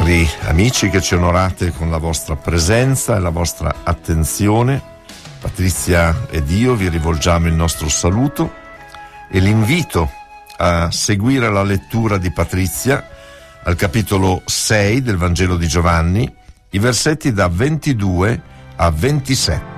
Cari amici che ci onorate con la vostra presenza e la vostra attenzione, Patrizia ed io vi rivolgiamo il nostro saluto e l'invito a seguire la lettura di Patrizia al capitolo 6 del Vangelo di Giovanni, i versetti da 22 a 27.